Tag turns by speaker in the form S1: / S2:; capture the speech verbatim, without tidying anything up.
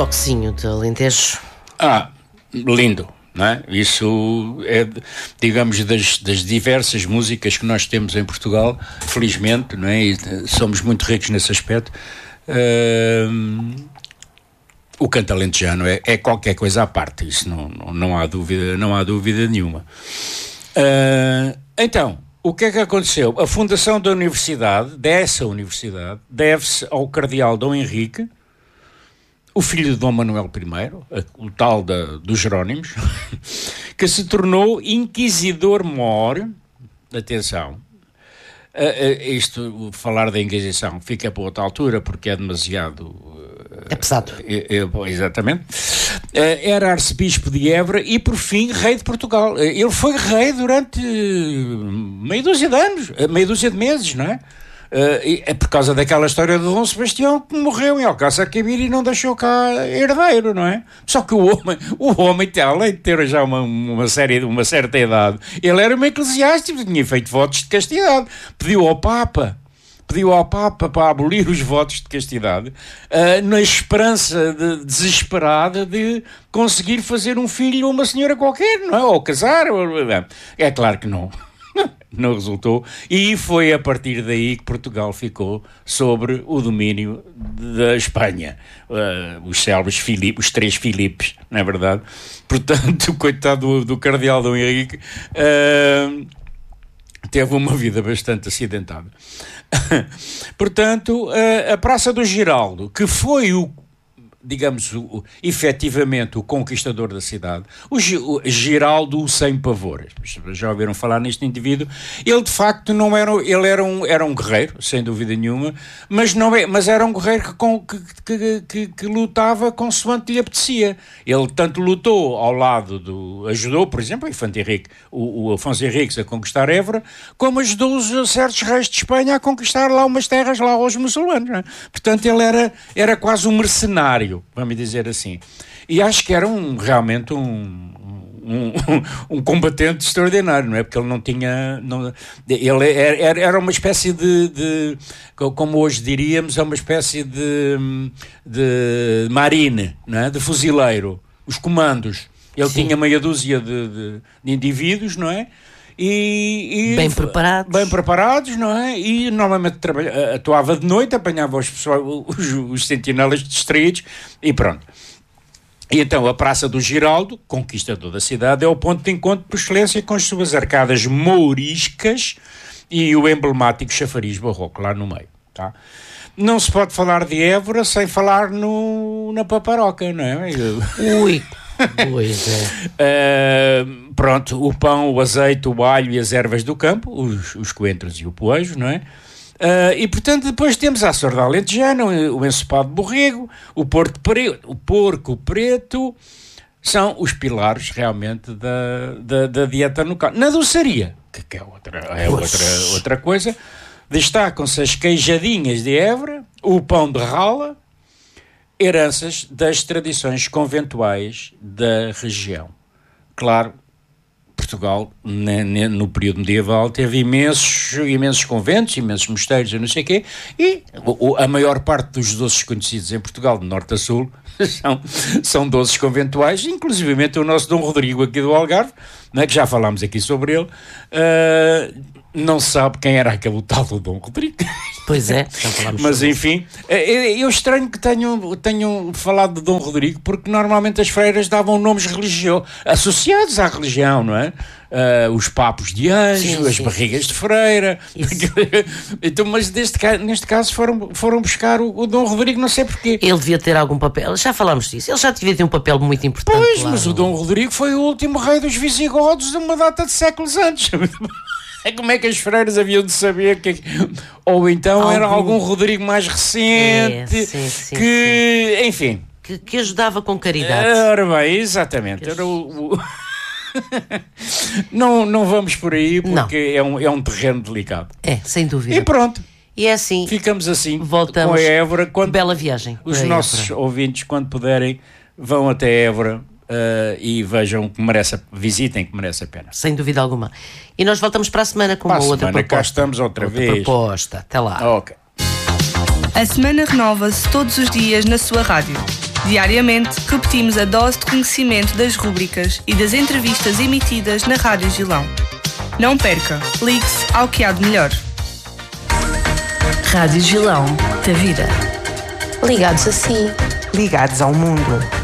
S1: toquezinho de Alentejo.
S2: Ah, lindo, não é? Isso é, digamos, das, das diversas músicas que nós temos em Portugal, felizmente, não é? E somos muito ricos nesse aspecto. Uh, o canto alentejano é, é qualquer coisa à parte, isso não, não, não, há, dúvida, não há dúvida nenhuma. Uh, então, o que é que aconteceu? A fundação da universidade, dessa universidade, deve-se ao cardeal Dom Henrique, o filho de Dom Manuel I, o tal da, dos Jerónimos, que se tornou inquisidor-mor. Atenção, uh, uh, isto, falar da Inquisição, fica para outra altura, porque é demasiado... Uh,
S1: é pesado.
S2: Uh, uh, exatamente. Uh, era arcebispo de Évora e, por fim, rei de Portugal. Uh, ele foi rei durante uh, meia dúzia de anos, uh, meia dúzia de meses, não é? Uh, é por causa daquela história de Dom Sebastião que morreu em Alcácer Quibir e não deixou cá herdeiro, não é? Só que o homem, o homem além de ter já uma, uma, série, uma certa idade, ele era um eclesiástico, tinha feito votos de castidade, pediu ao Papa, pediu ao Papa para abolir os votos de castidade, uh, na esperança de, desesperada de conseguir fazer um filho a uma senhora qualquer, não é? Ou casar, ou... é claro que não. Não resultou, e foi a partir daí que Portugal ficou sobre o domínio da Espanha, uh, os célebres Filipe, os três Filipes, não é verdade? Portanto, o coitado do, do cardeal Dom Henrique uh, teve uma vida bastante acidentada. Portanto, uh, a Praça do Giraldo, que foi o digamos, o, o, efetivamente o conquistador da cidade, o, o Giraldo Sem Pavor, já ouviram falar neste indivíduo. Ele de facto não era, ele era um, era um guerreiro, sem dúvida nenhuma, mas, não é, mas era um guerreiro que, que, que, que, que lutava consoante lhe apetecia. Ele tanto lutou ao lado do, ajudou, por exemplo, o Infante Henrique, o, o Afonso Henriques a conquistar Évora, como ajudou os certos reis de Espanha a conquistar lá umas terras lá aos muçulmanos, não é? Portanto, ele era, era quase um mercenário, vamos dizer assim. E acho que era um, realmente um, um, um combatente extraordinário, não é? Porque ele não tinha... Não, ele era, era uma espécie de, de... Como hoje diríamos, é uma espécie de, de marine, não é? De fuzileiro. Os comandos. Ele Sim. tinha meia dúzia de, de, de indivíduos, não é? E, e
S1: bem preparados.
S2: Bem preparados, não é? E normalmente trabalha, atuava de noite, apanhava os, os, os sentinelas distraídos e pronto. E então a Praça do Giraldo, conquistador da cidade, é o ponto de encontro por excelência com as suas arcadas mouriscas e o emblemático chafariz barroco lá no meio, tá? Não se pode falar de Évora sem falar no, na paparoca, não é?
S1: Ui! Pois é.
S2: Uh, pronto, o pão, o azeite, o alho e as ervas do campo, os, os coentros e o poejo, não é? Uh, e portanto depois temos a sorda alentejana, o ensopado de borrego, o porco preto, o porco preto, são os pilares realmente da, da, da dieta local. Na doçaria, que, que é, outra, é outra, outra coisa, destacam-se as queijadinhas de Évora, o pão de rala, heranças das tradições conventuais da região. Claro, Portugal, ne, ne, no período medieval, teve imensos, imensos conventos, imensos mosteiros e não sei o quê, e o, a maior parte dos doces conhecidos em Portugal, de norte a sul, são, são doces conventuais, inclusivamente o nosso Dom Rodrigo aqui do Algarve, né, que já falámos aqui sobre ele, uh, não sabe quem era aquele tal do Dom Rodrigo.
S1: Pois é, já falámos.
S2: Mas enfim, eu estranho que tenham, tenham falado de Dom Rodrigo, porque normalmente as freiras davam nomes religiosos, associados à religião, não é? Uh, os papos de anjo, sim, as sim, barrigas sim. de freira. Então, mas deste, neste caso foram, foram buscar o, o Dom Rodrigo, não sei porquê.
S1: Ele devia ter algum papel, já falámos disso, ele já devia ter um papel muito importante.
S2: Pois,
S1: lá
S2: mas
S1: no...
S2: o Dom Rodrigo foi o último rei dos visigodos de uma data de séculos antes. Como é que as freiras haviam de saber que... Ou então algum... era algum Rodrigo mais recente, é, sim, sim, que... Sim. Enfim.
S1: Que, que ajudava com caridade.
S2: Ora bem, exatamente. Era o... o... não, não vamos por aí, porque é um, é um terreno delicado.
S1: É, sem dúvida.
S2: E pronto.
S1: E é assim.
S2: Ficamos assim.
S1: Voltamos.
S2: Com a Évora. Quando
S1: bela viagem.
S2: Os nossos Évora. ouvintes, quando puderem, vão até Évora. Uh, e vejam que merece, visitem que merece a pena.
S1: Sem dúvida alguma. E nós voltamos para a semana com para uma outra semana, proposta.
S2: Cá estamos outra, outra vez.
S1: proposta. Até lá.
S2: Ok.
S3: A semana renova-se todos os dias na sua rádio. Diariamente, repetimos a dose de conhecimento das rúbricas e das entrevistas emitidas na Rádio Gilão. Não perca, ligue-se ao que há de melhor.
S4: Rádio Gilão, da vida.
S5: Ligados a si.
S6: Ligados ao mundo.